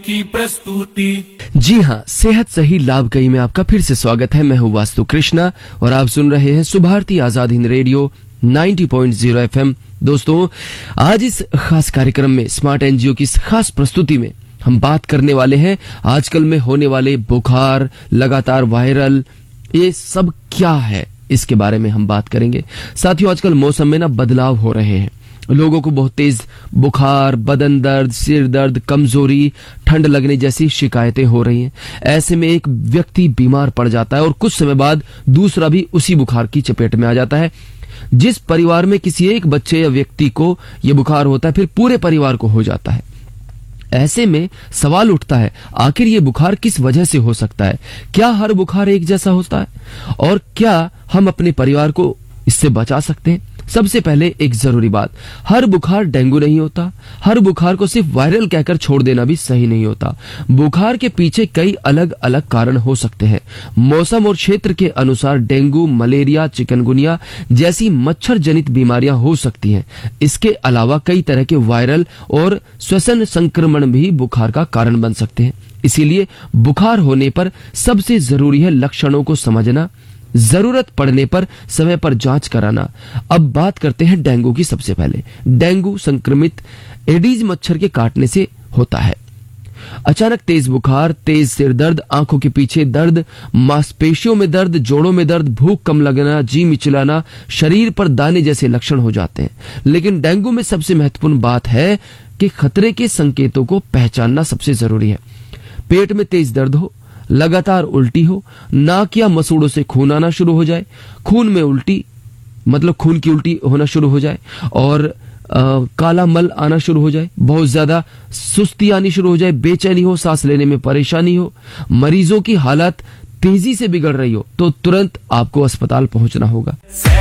की प्रस्तुति। जी हाँ, सेहत सही लाभ कई में आपका फिर से स्वागत है। मैं हूँ वास्तु कृष्णा और आप सुन रहे हैं सुभारती आजाद हिंद रेडियो 90.0 FM। दोस्तों, आज इस खास कार्यक्रम में स्मार्ट एनजीओ की इस खास प्रस्तुति में हम बात करने वाले हैं आजकल में होने वाले बुखार, लगातार वायरल, ये सब क्या है, इसके बारे में हम बात करेंगे। साथियों, आजकल मौसम में बदलाव हो रहे हैं। लोगों को बहुत तेज बुखार, बदन दर्द, सिर दर्द, कमजोरी, ठंड लगने जैसी शिकायतें हो रही हैं। ऐसे में एक व्यक्ति बीमार पड़ जाता है और कुछ समय बाद दूसरा भी उसी बुखार की चपेट में आ जाता है। जिस परिवार में किसी एक बच्चे या व्यक्ति को यह बुखार होता है, फिर पूरे परिवार को हो जाता है। ऐसे में सवाल उठता है, आखिर ये बुखार किस वजह से हो सकता है? क्या हर बुखार एक जैसा होता है? और क्या हम अपने परिवार को इससे बचा सकते हैं? सबसे पहले एक जरूरी बात, हर बुखार डेंगू नहीं होता। हर बुखार को सिर्फ वायरल कहकर छोड़ देना भी सही नहीं होता। बुखार के पीछे कई अलग अलग कारण हो सकते हैं। मौसम और क्षेत्र के अनुसार डेंगू, मलेरिया, चिकनगुनिया जैसी मच्छर जनित बीमारियां हो सकती हैं। इसके अलावा कई तरह के वायरल और श्वसन संक्रमण भी बुखार का कारण बन सकते हैं। इसीलिए बुखार होने पर सबसे जरूरी है लक्षणों को समझना, जरूरत पड़ने पर समय पर जांच कराना। अब बात करते हैं डेंगू की। सबसे पहले, डेंगू संक्रमित एडीज मच्छर के काटने से होता है। अचानक तेज बुखार, तेज सिर दर्द, आंखों के पीछे दर्द, मांसपेशियों में दर्द, जोड़ों में दर्द, भूख कम लगना, जी मिचलाना, शरीर पर दाने जैसे लक्षण हो जाते हैं। लेकिन डेंगू में सबसे महत्वपूर्ण बात है कि खतरे के संकेतों को पहचानना सबसे जरूरी है। पेट में तेज दर्द हो, लगातार उल्टी हो, नाक या मसूड़ों से खून आना शुरू हो जाए, खून में उल्टी मतलब खून की उल्टी होना शुरू हो जाए और काला मल आना शुरू हो जाए, बहुत ज्यादा सुस्ती आनी शुरू हो जाए, बेचैनी हो, सांस लेने में परेशानी हो, मरीजों की हालत तेजी से बिगड़ रही हो, तो तुरंत आपको अस्पताल पहुंचना होगा।